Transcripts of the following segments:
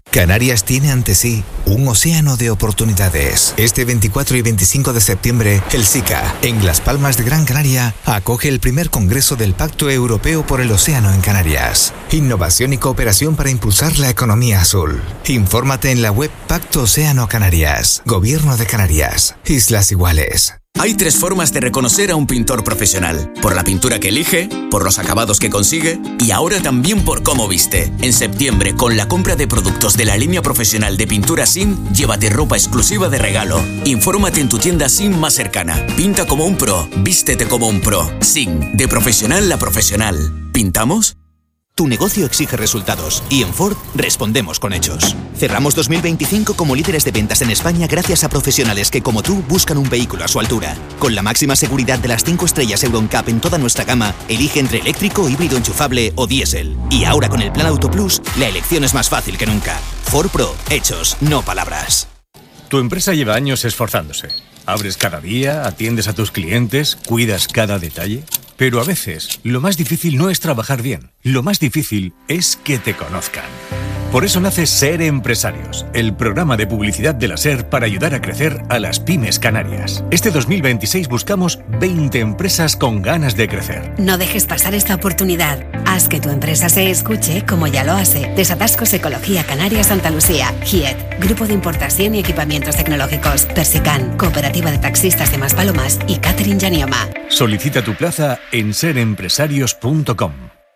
Canarias tiene ante sí un océano de oportunidades. Este 24 y 25 de septiembre, el SICA, en Las Palmas de Gran Canaria, acoge el primer congreso del Pacto Europeo por el Océano en Canarias. Innovación y cooperación para impulsar la economía azul. Infórmate en la web Pacto Océano Canarias. Gobierno de Canarias. Islas Iguales. Hay 3 formas de reconocer a un pintor profesional: por la pintura que elige, por los acabados que consigue y ahora también por cómo viste. En septiembre, con la compra de productos de la línea profesional de pintura SIM, llévate ropa exclusiva de regalo. Infórmate en tu tienda SIM más cercana. Pinta como un pro, vístete como un pro. SIM, de profesional a profesional. ¿Pintamos? Tu negocio exige resultados y en Ford respondemos con hechos. Cerramos 2025 como líderes de ventas en España gracias a profesionales que, como tú, buscan un vehículo a su altura. Con la máxima seguridad de las 5 estrellas Euro NCAP en toda nuestra gama, elige entre eléctrico, híbrido enchufable o diésel. Y ahora con el Plan Auto Plus, la elección es más fácil que nunca. Ford Pro, hechos, no palabras. Tu empresa lleva años esforzándose. Abres cada día, atiendes a tus clientes, cuidas cada detalle. Pero a veces, lo más difícil no es trabajar bien. Lo más difícil es que te conozcan. Por eso nace Ser Empresarios, el programa de publicidad de la SER para ayudar a crecer a las pymes canarias. Este 2026 buscamos 20 empresas con ganas de crecer. No dejes pasar esta oportunidad. Haz que tu empresa se escuche como ya lo hace. Desatascos Ecología Canarias Santa Lucía. GIET, Grupo de Importación y Equipamientos Tecnológicos. Persican, Cooperativa de Taxistas de Maspalomas y Catering Yanioma. Solicita tu plaza en serempresarios.com.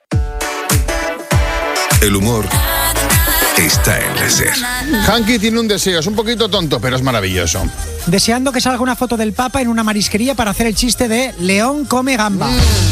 El humor está en la SER. Hanky tiene un deseo, es un poquito tonto, pero es maravilloso. Deseando que salga una foto del Papa en una marisquería para hacer el chiste de León come gamba.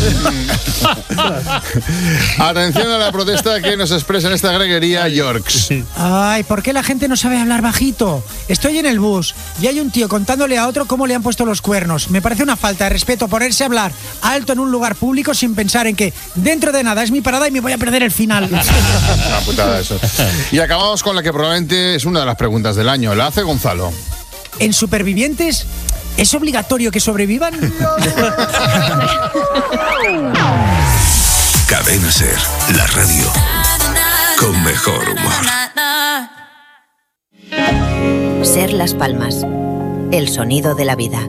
Atención a la protesta que nos expresa en esta greguería Yorks. Ay, ¿por qué la gente no sabe hablar bajito? Estoy en el bus y hay un tío contándole a otro cómo le han puesto los cuernos. Me parece una falta de respeto ponerse a hablar alto en un lugar público sin pensar en que dentro de nada es mi parada y me voy a perder el final. Una putada eso. Y acabamos con la que probablemente es una de las preguntas del año. La hace Gonzalo. ¿En Supervivientes es obligatorio que sobrevivan? Cadena SER, la radio con mejor humor. SER Las Palmas, el sonido de la vida.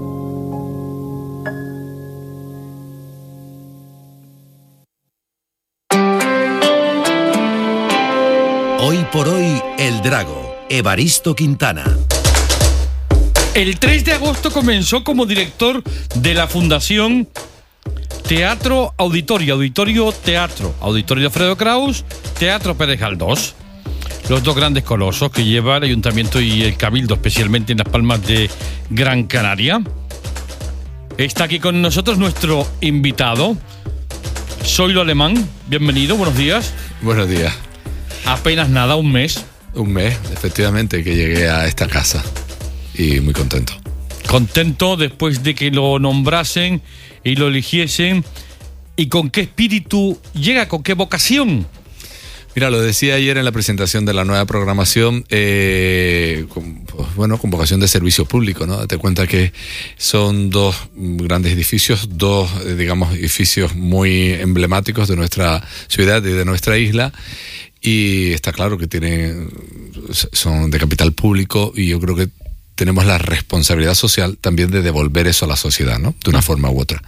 Hoy por hoy, El Drago, Evaristo Quintana. El 3 de agosto comenzó como director de la Fundación Teatro Auditorio Teatro, Auditorio de Alfredo Kraus, Teatro Pérez Galdós. Los dos grandes colosos que lleva el Ayuntamiento y el Cabildo, especialmente en Las Palmas de Gran Canaria. Está aquí con nosotros nuestro invitado, Zoilo Alemán. Bienvenido, buenos días. Buenos días. Apenas nada, un mes. Un mes, efectivamente, que llegué a esta casa. Y muy contento. Contento después de que lo nombrasen y lo eligiesen. ¿Y con qué espíritu llega? ¿Con qué vocación? Mira, lo decía ayer en la presentación de la nueva programación, con vocación de servicio público, ¿no? Date cuenta que son dos grandes edificios, edificios muy emblemáticos de nuestra ciudad y de nuestra isla. Y está claro que son de capital público y yo creo que tenemos la responsabilidad social también de devolver eso a la sociedad, ¿no? De una forma u otra.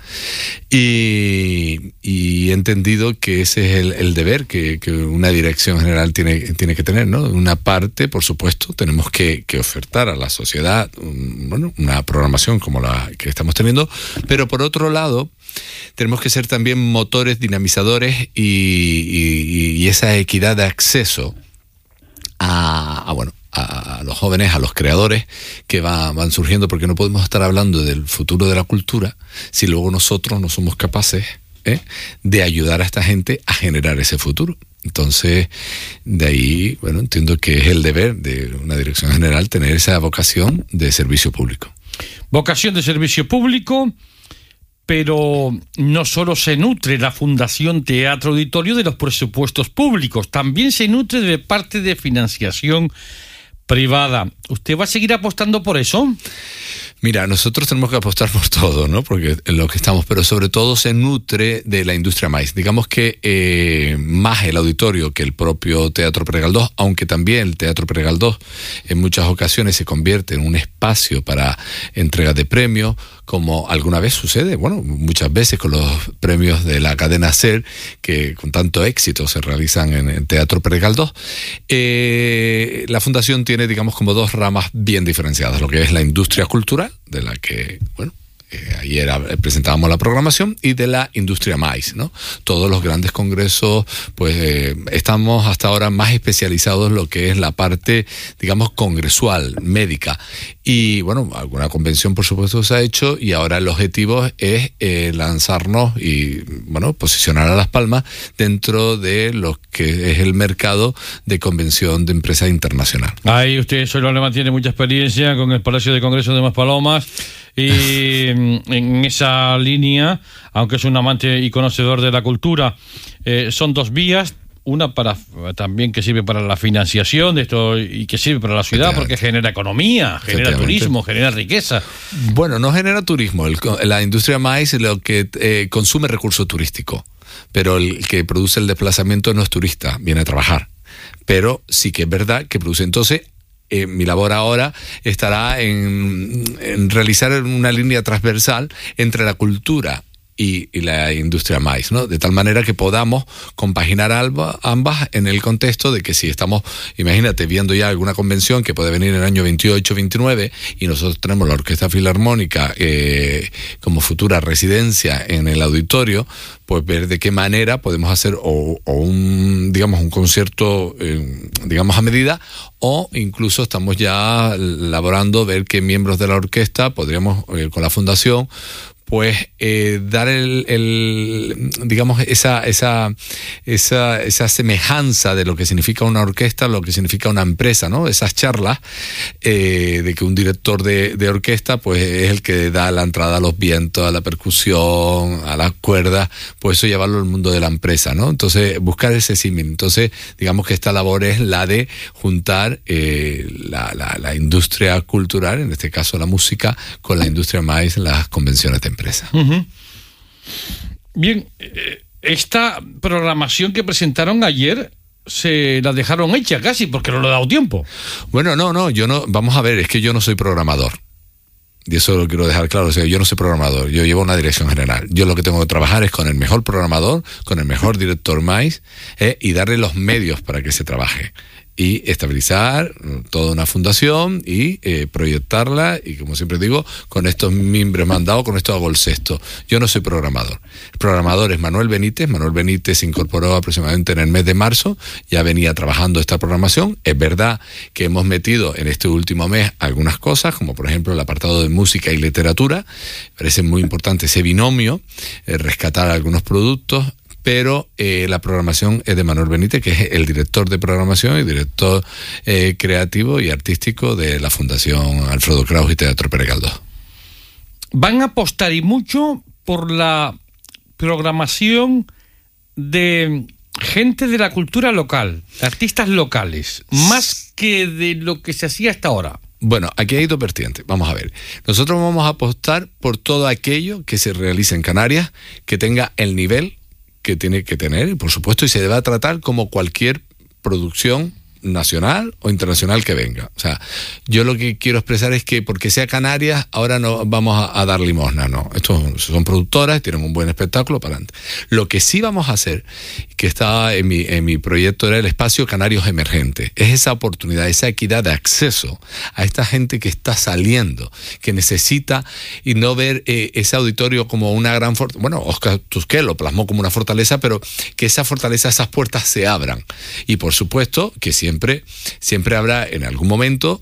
Y he entendido que ese es el deber que una dirección general tiene que tener, ¿no? Una parte, por supuesto, tenemos que ofertar a la sociedad, una programación como la que estamos teniendo, pero por otro lado, tenemos que ser también motores dinamizadores y esa equidad de acceso a los jóvenes, a los creadores que van surgiendo, porque no podemos estar hablando del futuro de la cultura si luego nosotros no somos capaces de ayudar a esta gente a generar ese futuro. Entonces, de ahí, entiendo que es el deber de una dirección general tener esa vocación de servicio público. Vocación de servicio público, pero no solo se nutre la Fundación Teatro Auditorio de los presupuestos públicos, también se nutre de parte de financiación privada. ¿Usted va a seguir apostando por eso? Mira, nosotros tenemos que apostar por todo, ¿no? Porque en lo que estamos, pero sobre todo se nutre de la industria maíz. Digamos que más el auditorio que el propio Teatro Pere Galdós, aunque también el Teatro Pere Galdós en muchas ocasiones se convierte en un espacio para entrega de premios, como alguna vez sucede, bueno, muchas veces con los premios de la cadena SER, que con tanto éxito se realizan en el Teatro Pere Galdós. La Fundación tiene, digamos, como dos ramas bien diferenciadas, lo que es la industria cultural, de la que, bueno, ayer presentábamos la programación, y de la industria maíz, ¿no? Todos los grandes congresos, pues estamos hasta ahora más especializados en lo que es la parte, digamos, congresual, médica. Y bueno, alguna convención por supuesto se ha hecho, y ahora el objetivo es lanzarnos y, bueno, posicionar a Las Palmas dentro de lo que es el mercado de convención de empresa internacional. Ahí usted solo le mantiene mucha experiencia con el Palacio de Congresos de Maspalomas. Y en esa línea, aunque es un amante y conocedor de la cultura, son dos vías. Una para también que sirve para la financiación de esto y que sirve para la ciudad porque genera economía, genera turismo, genera riqueza. Bueno, no genera turismo. La industria maíz es lo que consume recurso turístico, pero el que produce el desplazamiento no es turista, viene a trabajar. Pero sí que es verdad que produce. Entonces, mi labor ahora estará en realizar una línea transversal entre la cultura y la industria maíz, ¿no? De tal manera que podamos compaginar ambas en el contexto de que si estamos, imagínate, viendo ya alguna convención que puede venir en el año 28, 29, y nosotros tenemos la Orquesta Filarmónica como futura residencia en el auditorio, pues ver de qué manera podemos hacer o un concierto, digamos, a medida, o incluso estamos ya elaborando ver qué miembros de la orquesta podríamos, con la fundación, pues dar digamos, esa semejanza de lo que significa una orquesta, lo que significa una empresa, ¿no? Esas charlas de que un director de orquesta, pues es el que da la entrada a los vientos, a la percusión, a las cuerdas, pues eso llevarlo al mundo de la empresa, ¿no? Entonces, buscar ese símil. Entonces, digamos que esta labor es la de juntar la industria cultural, en este caso la música, con la industria maíz en las convenciones de empresa. Uh-huh. Bien, esta programación que presentaron ayer se la dejaron hecha casi porque no le ha dado tiempo. Bueno, no, yo no, vamos a ver, es que yo no soy programador. Y eso lo quiero dejar claro, o sea, yo no soy programador, yo llevo una dirección general. Yo lo que tengo que trabajar es con el mejor programador, con el mejor director maíz, y darle los medios para que se trabaje. Y estabilizar toda una fundación y proyectarla, y como siempre digo, con estos mimbres mandados, con esto hago el cesto. Yo no soy programador. El programador es Manuel Benítez. Manuel Benítez se incorporó aproximadamente en el mes de marzo, ya venía trabajando esta programación. Es verdad que hemos metido en este último mes algunas cosas, como por ejemplo el apartado de música y literatura. Me parece muy importante ese binomio, rescatar algunos productos, pero la programación es de Manuel Benítez, que es el director de programación y director creativo y artístico de la Fundación Alfredo Kraus y Teatro Pere Galdós. Van a apostar y mucho por la programación de gente de la cultura local, artistas locales, más que de lo que se hacía hasta ahora. Bueno, aquí hay dos vertientes. Vamos a ver. Nosotros vamos a apostar por todo aquello que se realice en Canarias, que tenga el nivel que tiene que tener, por supuesto, y se debe tratar como cualquier producción nacional o internacional que venga. O sea, yo lo que quiero expresar es que porque sea Canarias, ahora no vamos a dar limosna, no. Estos son productoras, tienen un buen espectáculo para adelante. Lo que sí vamos a hacer, que está en mi proyecto, era el espacio Canarios Emergente. Es esa oportunidad, esa equidad de acceso a esta gente que está saliendo, que necesita, y no ver ese auditorio como una gran fortaleza. Bueno, Oscar Tusquet lo plasmó como una fortaleza, pero que esa fortaleza, esas puertas se abran. Y por supuesto que siempre habrá en algún momento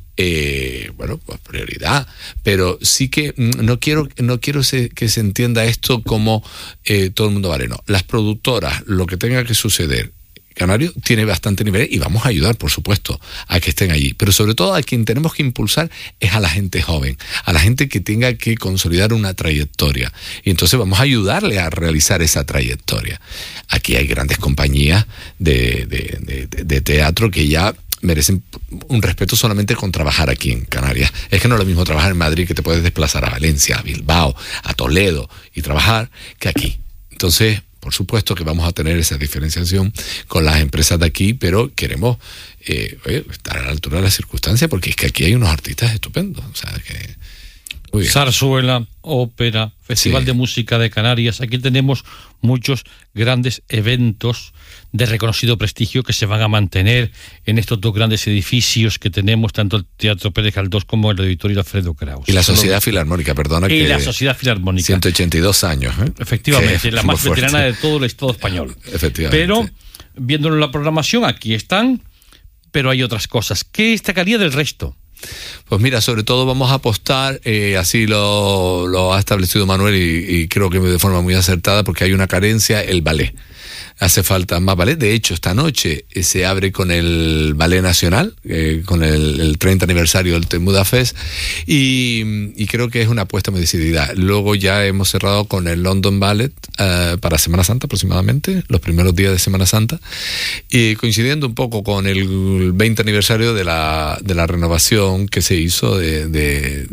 pues prioridad, pero sí que no quiero que se entienda esto como todo el mundo vale, no. Las productoras, lo que tenga que suceder, Canario tiene bastante nivel y vamos a ayudar, por supuesto, a que estén allí. Pero sobre todo a quien tenemos que impulsar es a la gente joven, a la gente que tenga que consolidar una trayectoria. Y entonces vamos a ayudarle a realizar esa trayectoria. Aquí hay grandes compañías de teatro que ya merecen un respeto solamente con trabajar aquí en Canarias. Es que no es lo mismo trabajar en Madrid, que te puedes desplazar a Valencia, a Bilbao, a Toledo y trabajar, que aquí. Entonces, por supuesto que vamos a tener esa diferenciación con las empresas de aquí, pero queremos estar a la altura de las circunstancias, porque es que aquí hay unos artistas estupendos. O sea, que zarzuela, ópera, Festival de Música de Canarias. Aquí tenemos muchos grandes eventos de reconocido prestigio que se van a mantener en estos dos grandes edificios que tenemos, tanto el Teatro Pérez Galdós como el Auditorio Alfredo Kraus. Y la Sociedad Filarmónica, perdona. Y la Sociedad Filarmónica. 182 años. Efectivamente, la más veterana de todo el Estado español. Efectivamente. Pero, viéndolo en la programación, aquí están, pero hay otras cosas. ¿Qué destacaría del resto? Pues mira, sobre todo vamos a apostar, así lo ha establecido Manuel y creo que de forma muy acertada, porque hay una carencia, el ballet. Hace falta más ballet. De hecho, esta noche se abre con el Ballet Nacional, con el 30 aniversario del Temuda Fest, y creo que es una apuesta muy decidida. Luego ya hemos cerrado con el London Ballet para Semana Santa aproximadamente, los primeros días de Semana Santa, y coincidiendo un poco con el 20 aniversario de la renovación que se hizo del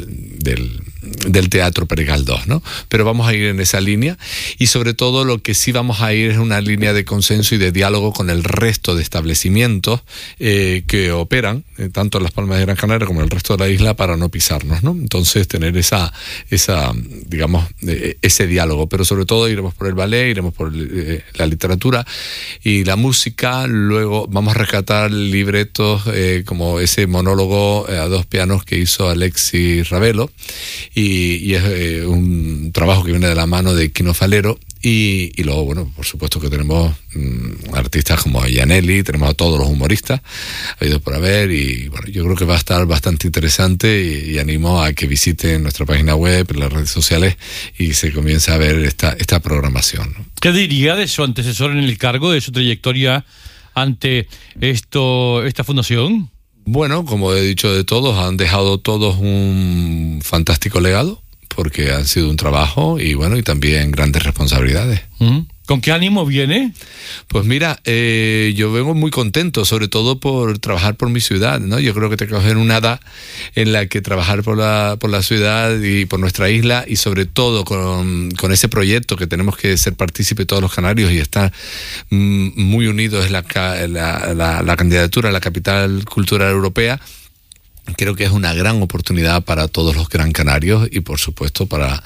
Teatro Pérez Galdós, ¿no? Pero vamos a ir en esa línea, y sobre todo lo que sí vamos a ir es una línea de consenso y de diálogo con el resto de establecimientos que operan tanto en Las Palmas de Gran Canaria como en el resto de la isla, para no pisarnos, ¿no? Entonces tener esa digamos, ese diálogo, pero sobre todo iremos por el ballet, iremos por la literatura y la música. Luego vamos a rescatar libretos como ese monólogo a dos pianos que hizo Alexis Ravelo, y es un trabajo que viene de la mano de Quino Falero. Y luego, bueno, por supuesto que tenemos artistas como Gianelli, tenemos a todos los humoristas habidos por haber, y bueno, yo creo que va a estar bastante interesante, y animo a que visiten nuestra página web, las redes sociales, y se comience a ver esta programación, ¿no? ¿Qué diría de su antecesor en el cargo, de su trayectoria ante esta fundación? Bueno, como he dicho de todos, han dejado todos un fantástico legado, porque han sido un trabajo y bueno, y también grandes responsabilidades. ¿Con qué ánimo viene? Pues mira, yo vengo muy contento, sobre todo por trabajar por mi ciudad, ¿no? Yo creo que te cogen una edad en la que trabajar por la ciudad y por nuestra isla, y sobre todo con ese proyecto que tenemos que ser partícipes todos los canarios y estar muy unidos, es la candidatura a la capital cultural europea. Creo que es una gran oportunidad para todos los gran canarios y por supuesto para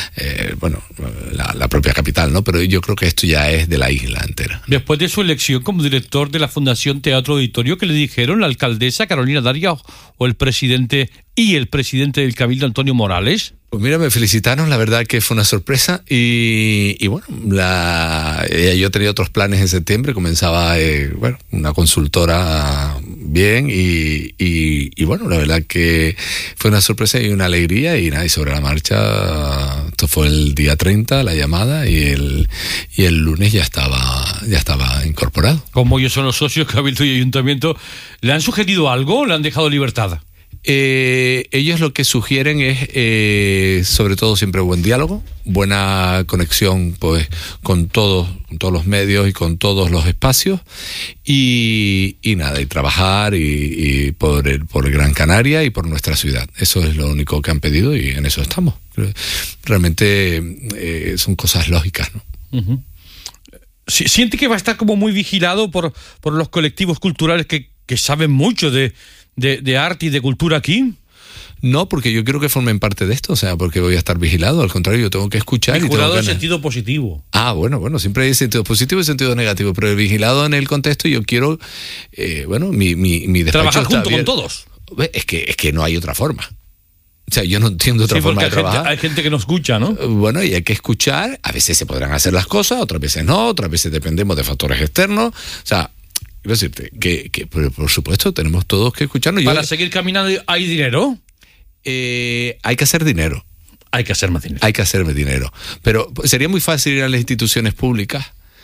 la propia capital, ¿no? Pero yo creo que esto ya es de la isla entera. Después de su elección como director de la Fundación Teatro Auditorio, ¿qué le dijeron la alcaldesa Carolina Daria o el presidente del Cabildo, Antonio Morales? Pues mira, me felicitaron, la verdad que fue una sorpresa, y bueno, yo tenía otros planes en septiembre, comenzaba una consultora bien, y bueno, la verdad que fue una sorpresa y una alegría, y sobre la marcha, esto fue el día 30, la llamada, y el lunes ya estaba incorporado. Como ellos son los socios, Cabildo y Ayuntamiento, ¿le han sugerido algo o le han dejado libertad? Ellos lo que sugieren es sobre todo siempre buen diálogo, buena conexión pues con todos los medios y con todos los espacios, y nada, y trabajar y por el Gran Canaria y por nuestra ciudad. Eso es lo único que han pedido, y en eso estamos. Realmente son cosas lógicas, ¿no? Uh-huh. ¿Siente que va a estar como muy vigilado por los colectivos culturales que saben mucho de arte y de cultura aquí? No, porque yo quiero que formen parte de esto, o sea, porque voy a estar vigilado, al contrario, yo tengo que escuchar. Vigilado en sentido positivo. Bueno, siempre hay sentido positivo y sentido negativo, pero el vigilado en el contexto, yo quiero, mi despacho trabajar junto con todos. Es que no hay otra forma. O sea, yo no entiendo otra forma de trabajar. Hay gente que no escucha, ¿no? Bueno, y hay que escuchar. A veces se podrán hacer las cosas, otras veces no, otras veces dependemos de factores externos. O sea, quiero decirte que por supuesto tenemos todos que escucharnos. ¿Para seguir caminando hay dinero? Hay que hacer dinero. Hay que hacer más dinero. Hay que hacer dinero. Pero sería muy fácil ir a las instituciones públicas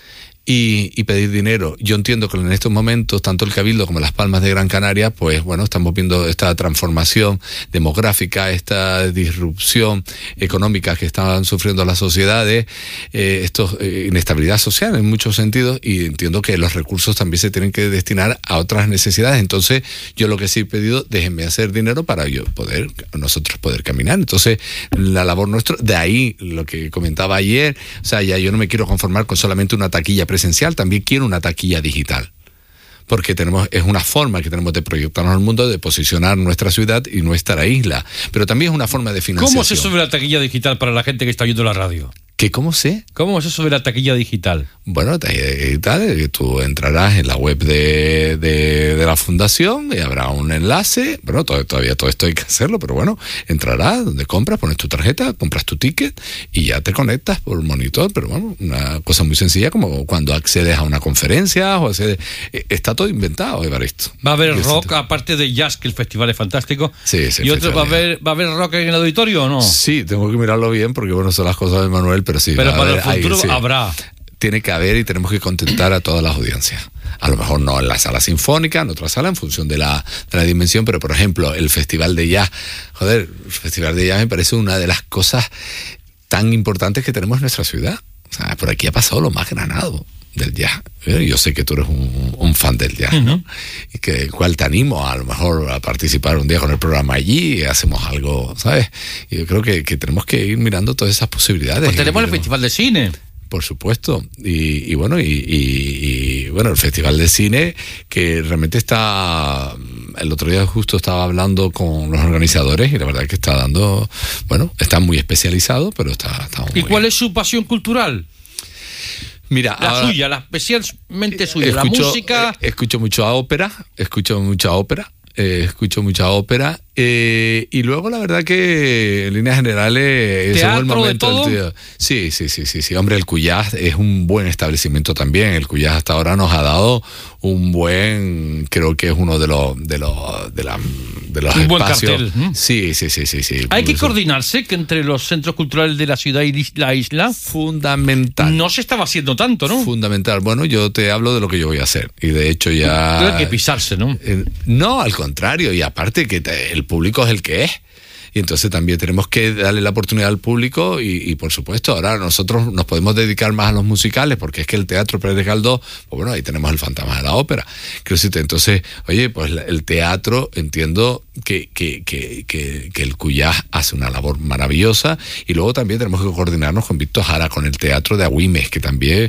y pedir dinero. Yo entiendo que en estos momentos, tanto el Cabildo como las Palmas de Gran Canaria, pues bueno, estamos viendo esta transformación demográfica, esta disrupción económica que están sufriendo las sociedades, inestabilidad social en muchos sentidos, y entiendo que los recursos también se tienen que destinar a otras necesidades. Entonces, yo lo que sí he pedido, déjenme hacer dinero para nosotros poder caminar. Entonces, la labor nuestra, de ahí lo que comentaba ayer, o sea, ya yo no me quiero conformar con solamente una taquilla presencial, también quiero una taquilla digital, porque es una forma que tenemos de proyectarnos al mundo, de posicionar nuestra ciudad y nuestra isla, pero también es una forma de financiación. ¿Cómo es eso de la taquilla digital para la gente que está oyendo la radio? ¿Cómo sé? ¿Cómo es eso de la taquilla digital? Bueno, taquilla digital, tú entrarás en la web de la fundación y habrá un enlace. Bueno, todavía todo esto hay que hacerlo, pero bueno, entrarás donde compras, pones tu tarjeta, compras tu ticket y ya te conectas por monitor. Pero bueno, una cosa muy sencilla, como cuando accedes a una conferencia o está todo inventado, Evaristo. ¿Va a haber rock, aparte de jazz, que el festival es fantástico? Sí. ¿Y otro, va a haber rock en el auditorio o no? Sí, tengo que mirarlo bien porque bueno, son las cosas de Manuel, pero sí. Pero para el futuro habrá. Tiene que haber, y tenemos que contentar a todas las audiencias. A lo mejor no en la sala sinfónica, en otra sala, en función de la dimensión, pero por ejemplo, el Festival de Jazz. El Festival de Jazz me parece una de las cosas tan importantes que tenemos en nuestra ciudad. O sea, por aquí ha pasado lo más granado del jazz. Yo sé que tú eres un fan del jazz, ¿no? Y que cual te animo a lo mejor a participar un día con el programa allí y hacemos algo, ¿sabes? Y yo creo que tenemos que ir mirando todas esas posibilidades. Pues tenemos el Festival de Cine. Por supuesto. Y bueno, el Festival de Cine, que realmente está... El otro día justo estaba hablando con los organizadores y la verdad es que está dando... Bueno, está muy especializado, pero está muy ¿Y cuál es su pasión cultural? Mira, suya, la especialmente suya, la música. Escucho mucha ópera. Y luego la verdad que en líneas generales ¿Teatro el momento de todo? del sí. Hombre, el Cuyás es un buen establecimiento también. El Cuyás hasta ahora nos ha dado un buen, creo que es uno de los un buen espacios. Cartel. Sí. Hay que coordinarse que entre los centros culturales de la ciudad y la isla. Fundamental. No se estaba haciendo tanto, ¿no? Fundamental. Bueno, yo te hablo de lo que yo voy a hacer. Y de hecho ya... Hay que pisarse, ¿no? No, al contrario. Y aparte que el público es el que es. Y entonces también tenemos que darle la oportunidad al público y por supuesto, ahora nosotros nos podemos dedicar más a los musicales, porque es que el Teatro Pérez Galdós, pues bueno, ahí tenemos el Fantasma de la Ópera. Entonces, oye, pues el teatro, entiendo que el Cuyás hace una labor maravillosa, y luego también tenemos que coordinarnos con Víctor Jara, con el Teatro de Agüimes, que también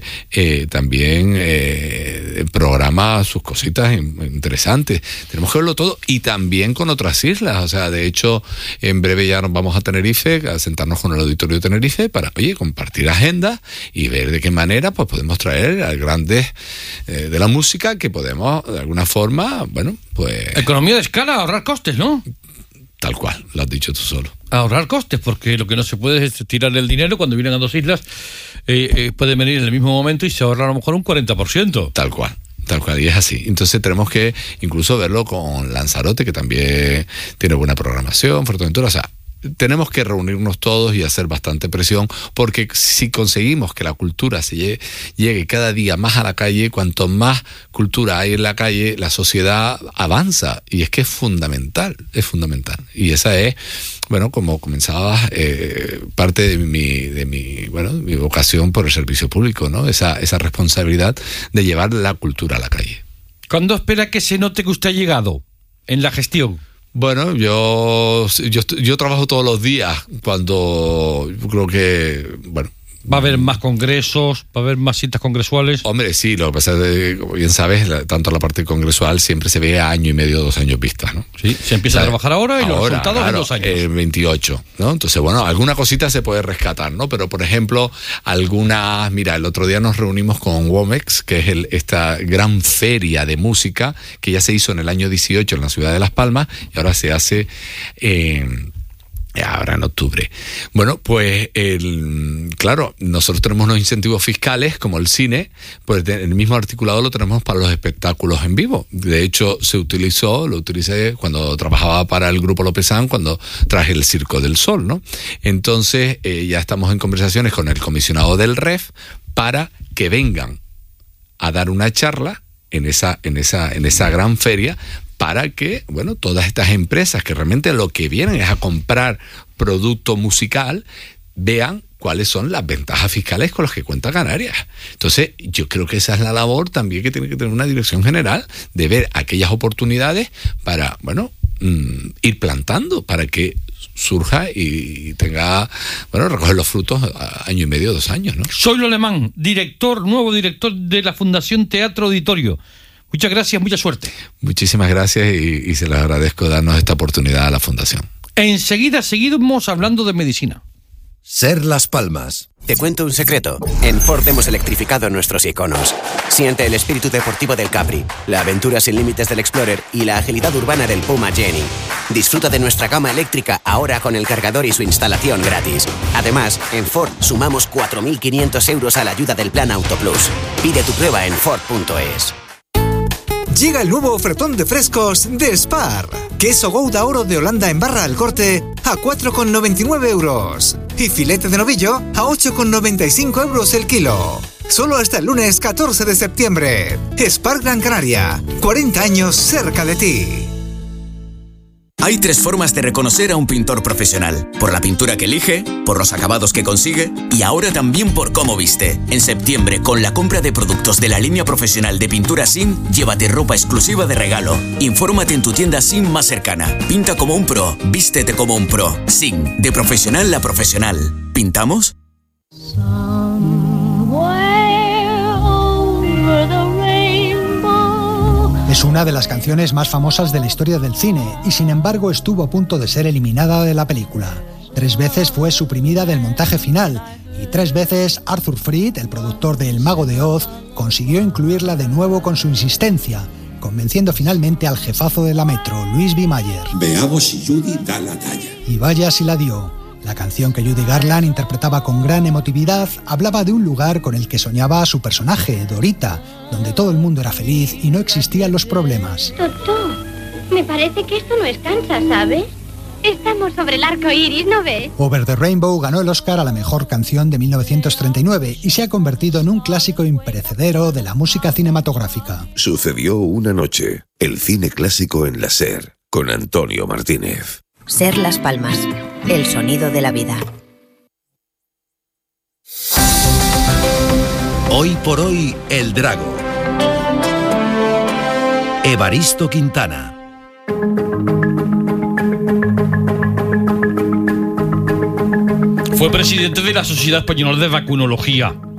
programa sus cositas interesantes. Tenemos que verlo todo, y también con otras islas. O sea, de hecho, en breve ya nos vamos a Tenerife, a sentarnos con el Auditorio de Tenerife para, compartir agendas y ver de qué manera pues podemos traer a grandes de la música, que podemos, de alguna forma, Economía de escala, ahorrar costes, ¿no? Tal cual, lo has dicho tú solo. Ahorrar costes, porque lo que no se puede es tirar el dinero cuando vienen a dos islas. Puede venir en el mismo momento y se ahorra a lo mejor un 40%. Tal cual, y es así. Entonces tenemos que incluso verlo con Lanzarote, que también tiene buena programación, Fuerteventura. O sea, tenemos que reunirnos todos y hacer bastante presión, porque si conseguimos que la cultura se llegue cada día más a la calle, cuanto más cultura hay en la calle, la sociedad avanza, y es que es fundamental. Y esa es, como comenzabas, parte de mi vocación por el servicio público, ¿no? Esa responsabilidad de llevar la cultura a la calle. ¿Cuándo espera que se note que usted ha llegado en la gestión? Bueno, yo trabajo todos los días, cuando yo creo que, ¿Va a haber más congresos? ¿Va a haber más citas congresuales? Hombre, sí, lo que pasa es que, como bien sabes, tanto la parte congresual siempre se ve a año y medio, 2 años vistas, ¿no? Sí, se empieza a trabajar ahora y los resultados en 2 años. 28, ¿no? Entonces, alguna cosita se puede rescatar, ¿no? Pero, por ejemplo, el otro día nos reunimos con WOMEX, que es esta gran feria de música que ya se hizo en el año 18 en la ciudad de Las Palmas, y ahora se hace ahora en octubre. Bueno, pues claro, nosotros tenemos unos incentivos fiscales como el cine, pues el mismo articulado lo tenemos para los espectáculos en vivo. De hecho, lo utilicé cuando trabajaba para el Grupo Lopezán, cuando traje el Circo del Sol, ¿no? Entonces, ya estamos en conversaciones con el comisionado del REF para que vengan a dar una charla en esa gran feria para que, bueno, todas estas empresas que realmente lo que vienen es a comprar producto musical, vean cuáles son las ventajas fiscales con las que cuenta Canarias. Entonces, yo creo que esa es la labor también que tiene que tener una dirección general, de ver aquellas oportunidades para, bueno, ir plantando para que surja y tenga, bueno, recoger los frutos año y medio, 2 años, ¿no? Zoilo Alemán, nuevo director de la Fundación Teatro Auditorio. Muchas gracias, mucha suerte. Muchísimas gracias y se les agradezco darnos esta oportunidad a la Fundación. Enseguida seguimos hablando de medicina. Ser Las Palmas. Te cuento un secreto. En Ford hemos electrificado nuestros iconos. Siente el espíritu deportivo del Capri, la aventura sin límites del Explorer y la agilidad urbana del Puma Jenny. Disfruta de nuestra gama eléctrica ahora con el cargador y su instalación gratis. Además, en Ford sumamos 4.500 euros a la ayuda del Plan Auto Plus. Pide tu prueba en Ford.es. Llega el nuevo ofertón de frescos de Spar. Queso Gouda Oro de Holanda en barra al corte a 4,99 euros. Y filete de novillo a 8,95 euros el kilo. Solo hasta el lunes 14 de septiembre. Spar Gran Canaria. 40 años cerca de ti. Hay 3 formas de reconocer a un pintor profesional: por la pintura que elige, por los acabados que consigue y ahora también por cómo viste. En septiembre, con la compra de productos de la línea profesional de pintura SIN, llévate ropa exclusiva de regalo. Infórmate en tu tienda SIN más cercana. Pinta como un pro, vístete como un pro. SIN, de profesional a profesional. ¿Pintamos? Es una de las canciones más famosas de la historia del cine y sin embargo estuvo a punto de ser eliminada de la película. 3 veces fue suprimida del montaje final y 3 veces Arthur Freed, el productor de El Mago de Oz, consiguió incluirla de nuevo con su insistencia, convenciendo finalmente al jefazo de la Metro, Louis B. Mayer. Veamos si Judy da la talla. Y vaya si la dio. La canción que Judy Garland interpretaba con gran emotividad hablaba de un lugar con el que soñaba su personaje, Dorita, donde todo el mundo era feliz y no existían los problemas. Doctor, me parece que esto no es Kansas, ¿sabes? Estamos sobre el arco iris, ¿no ves? Over the Rainbow ganó el Oscar a la mejor canción de 1939 y se ha convertido en un clásico imperecedero de la música cinematográfica. Sucedió una noche, el cine clásico en la SER, con Antonio Martínez. Ser Las Palmas, el sonido de la vida. Hoy por hoy, El Drago. Evaristo Quintana. Fue presidente de la Sociedad Española de Vacunología.